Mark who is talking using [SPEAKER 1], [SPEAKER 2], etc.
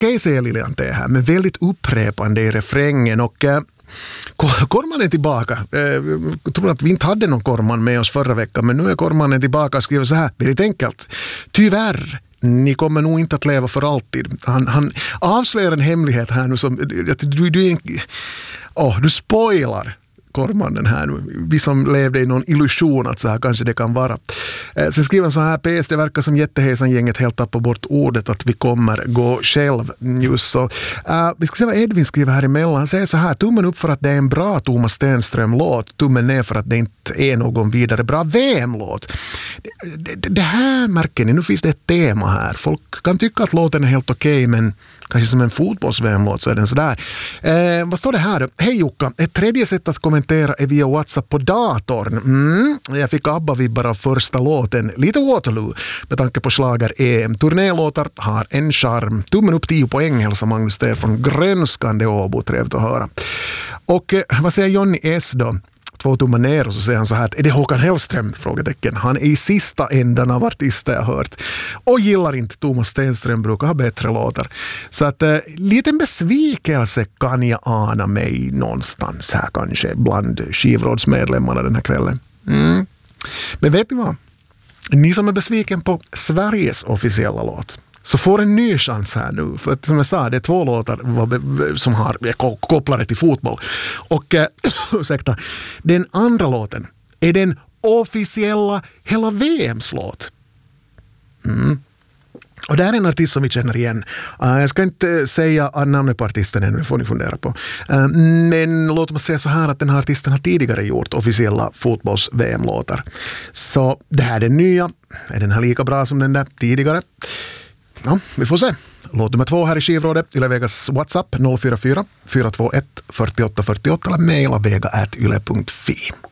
[SPEAKER 1] Keise Liliante här, men väldigt upprepande i refrängen. Och Korman är tillbaka. Jag tror att vi inte hade någon Korman med oss förra veckan, men nu är Kormanen tillbaka och skriver så här, väldigt enkelt. Tyvärr, ni kommer nog inte att leva för alltid. Han avslöjar en hemlighet här nu som du spoilar Kormanen här nu. Vi som levde i någon illusion att så här kanske det kan vara. Sen skriver han så här, PS, det verkar som jättehejsan-gänget helt tappar bort ordet att vi kommer gå själv. Just så. Vi ska se vad Edvin skriver här emellan. Han säger så här, tummen upp för att det är en bra Thomas Stenström-låt. Tummen ner för att det inte är någon vidare bra VM-låt. Det här märker ni, nu finns det ett tema här. Folk kan tycka att låten är helt okej, men kanske som en fotbolls-VM-låt så är den sådär. Vad står det här då? Hej Jukka, ett tredje sätt att kommentera är via WhatsApp på datorn. Jag fick ABBA-vibbar av första låten, lite Waterloo, med tanke på slager EM. Turnélåtar har en charm. Tummen upp 10 poäng, hälsar Magnus Stefan. Grönskande Åbo, trevligt att höra. Och vad säger Johnny S då? 2 tummar ner och så säger han så här att är det Håkan Hellström? Frågetecken. Han är i sista ändan av artister jag hört. Och gillar inte Thomas Stenström, brukar ha bättre låtar. Så att liten besvikelse kan jag ana mig någonstans här kanske bland skivrådsmedlemmarna den här kvällen. Men vet ni vad? Ni som är besviken på Sveriges officiella låt så får en ny chans här nu. För att, som jag sa, det är 2 låtar som är kopplade till fotboll. Och ursäkta, den andra låten är den officiella hela VMs låt. Och det är en artist som vi känner igen. Jag ska inte säga namnet på artisten än, det får ni fundera på. Men låt mig säga så här att den här artisten har tidigare gjort officiella fotbolls-VM-låtar. Så det här är den nya. Är den här lika bra som den där tidigare? Ja, vi får se. Låt nummer 2 här i skivrådet. Yle Vegas WhatsApp 044 421 48 48 eller mejla vega@yle.fi.